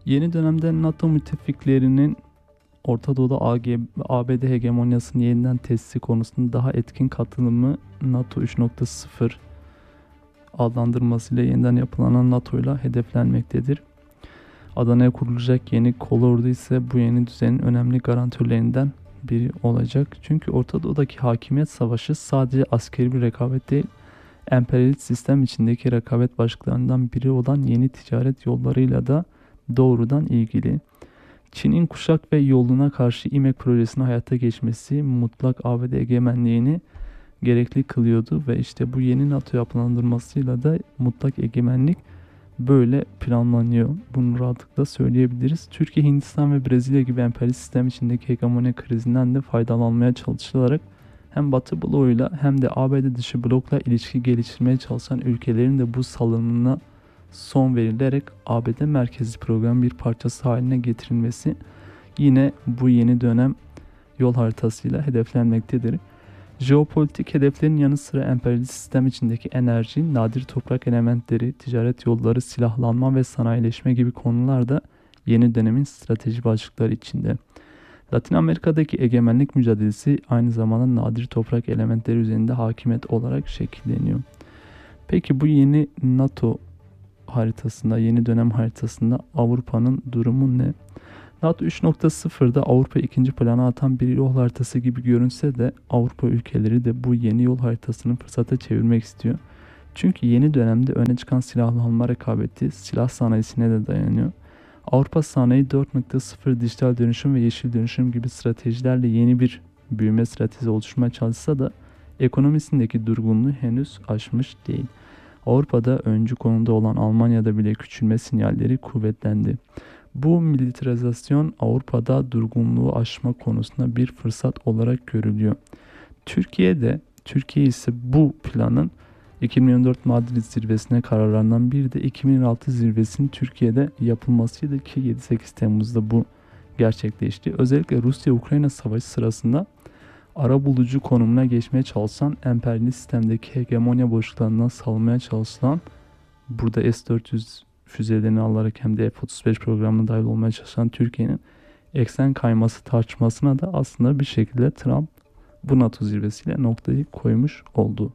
Yeni dönemde NATO müttefiklerinin Orta Doğu'da ABD hegemonyasının yeniden tesisi konusunda daha etkin katılımı NATO 3.0 adlandırmasıyla yeniden yapılanan NATO ile hedeflenmektedir. Adana'ya kurulacak yeni kolordu ise bu yeni düzenin önemli garantörlerinden biri olacak. Çünkü Orta Doğu'daki hakimiyet savaşı sadece askeri bir rekabet değil, emperyalist sistem içindeki rekabet başlıklarından biri olan yeni ticaret yollarıyla da doğrudan ilgili. Çin'in kuşak ve yoluna karşı İMEK projesinin hayata geçmesi mutlak ABD egemenliğini gerekli kılıyordu ve işte bu yeni NATO yapılandırmasıyla da mutlak egemenlik böyle planlanıyor. Bunu rahatlıkla söyleyebiliriz. Türkiye, Hindistan ve Brezilya gibi emperyalist sistem içindeki hegemonya krizinden de faydalanmaya çalışılarak hem Batı bloğuyla hem de ABD dışı blokla ilişki geliştirmeye çalışan ülkelerin de bu salınımına son verilerek ABD merkezli program bir parçası haline getirilmesi yine bu yeni dönem yol haritasıyla hedeflenmektedir. Jeopolitik hedeflerin yanı sıra emperyalist sistem içindeki enerji, nadir toprak elementleri, ticaret yolları, silahlanma ve sanayileşme gibi konular da yeni dönemin strateji başlıkları içinde. Latin Amerika'daki egemenlik mücadelesi aynı zamanda nadir toprak elementleri üzerinde hakimiyet olarak şekilleniyor. Peki bu yeni NATO haritasında, yeni dönem haritasında Avrupa'nın durumu ne? NATO 3.0'da Avrupa ikinci plana atan bir yol haritası gibi görünse de Avrupa ülkeleri de bu yeni yol haritasını fırsata çevirmek istiyor. Çünkü yeni dönemde öne çıkan silahlanma rekabeti silah sanayisine de dayanıyor. Avrupa Sanayi 4.0 dijital dönüşüm ve yeşil dönüşüm gibi stratejilerle yeni bir büyüme stratejisi oluşturmaya çalışsa da ekonomisindeki durgunluğu henüz aşmış değil. Avrupa'da öncü konumda olan Almanya'da bile küçülme sinyalleri kuvvetlendi. Bu militarizasyon Avrupa'da durgunluğu aşma konusunda bir fırsat olarak görülüyor. Türkiye ise bu planın 2024 Madrid zirvesine kararlarından biri de 2026 zirvesinin Türkiye'de yapılmasıydı ki 7-8 Temmuz'da bu gerçekleşti. Özellikle Rusya-Ukrayna savaşı sırasında arabulucu konumuna geçmeye çalışan emperyalist sistemdeki hegemonya boşluklarından salmaya çalışılan, burada S-400 füzelerini alarak hem de F-35 programına dahil olmaya çalışan Türkiye'nin eksen kayması tartışmasına da aslında bir şekilde Trump bu NATO zirvesiyle noktayı koymuş oldu.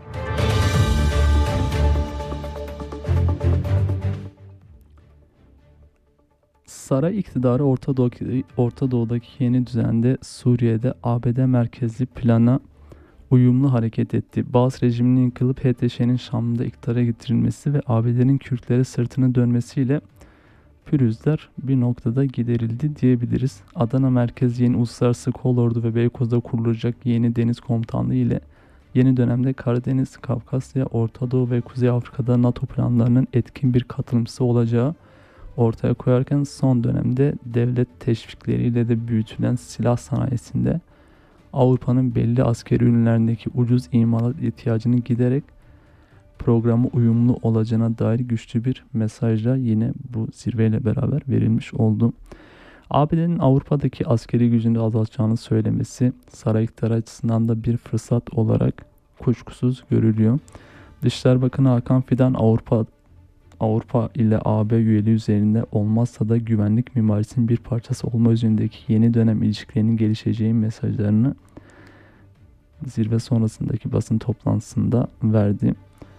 Saray iktidarı Orta Doğu'daki yeni düzende Suriye'de ABD merkezli plana uyumlu hareket etti. Baas rejiminin yıkılıp HTŞ'nin Şam'da iktidara getirilmesi ve ABD'nin Kürtlere sırtını dönmesiyle pürüzler bir noktada giderildi diyebiliriz. Adana merkezi yeni uluslararası kolordu ve Beykoz'da kurulacak yeni deniz komutanlığı ile yeni dönemde Karadeniz, Kafkasya, Orta Doğu ve Kuzey Afrika'da NATO planlarının etkin bir katılımcısı olacağı ortaya koyarken son dönemde devlet teşvikleriyle de büyütülen silah sanayisinde Avrupa'nın belli askeri ürünlerindeki ucuz imalat ihtiyacını giderek programı uyumlu olacağına dair güçlü bir mesajla yine bu zirveyle beraber verilmiş oldu. ABD'nin Avrupa'daki askeri gücünü azaltacağını söylemesi saray iktidarı açısından da bir fırsat olarak kuşkusuz görülüyor. Dışişleri Bakanı Hakan Fidan Avrupa ile AB üyeliği üzerinde olmazsa da güvenlik mimarisinin bir parçası olma üzerindeki yeni dönem ilişkilerinin gelişeceği mesajlarını zirve sonrasındaki basın toplantısında verdi.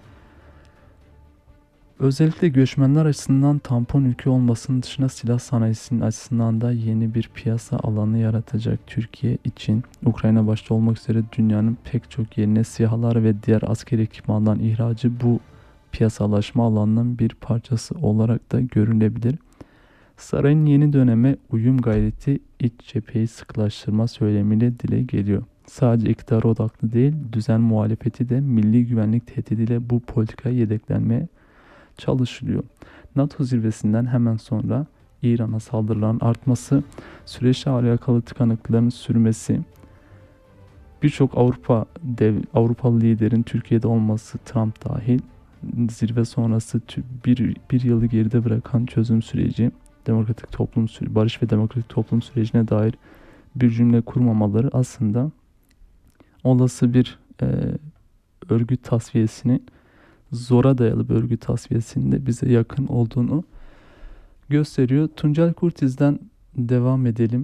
Özellikle göçmenler açısından tampon ülke olmasının dışında silah sanayisinin açısından da yeni bir piyasa alanı yaratacak Türkiye için. Ukrayna başta olmak üzere dünyanın pek çok yerine SİHA'lar ve diğer askeri ekipmandan ihracı bu piyasalaşma alanının bir parçası olarak da görülebilir. Sarayın yeni döneme uyum gayreti iç cepheyi sıkılaştırma söylemiyle dile geliyor. Sadece iktidara odaklı değil, düzen muhalefeti de milli güvenlik tehdidiyle bu politikaya yedeklenmeye çalışılıyor. NATO zirvesinden hemen sonra İran'a saldırıların artması, süreçle alakalı tıkanıklıkların sürmesi, birçok Avrupalı liderin Türkiye'de olması Trump dahil zirve sonrası bir yılı geride bırakan çözüm süreci, barış ve demokratik toplum sürecine dair bir cümle kurmamaları aslında olası bir örgüt tasfiyesinin zora dayalı bir örgüt tasfiyesinde bize yakın olduğunu gösteriyor. Tuncel Kurtiz'den devam edelim.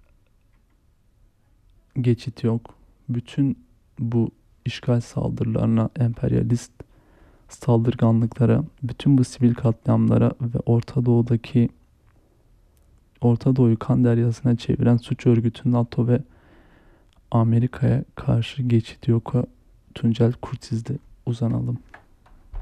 Geçit yok. Bütün bu işgal saldırılarına, emperyalist saldırganlıklara, bütün bu sivil katliamlara ve Orta Doğu'yu kan deryasına çeviren suç örgütü NATO ve Amerika'ya karşı geçit yok. Tuncel Kurtiz'de uzanalım.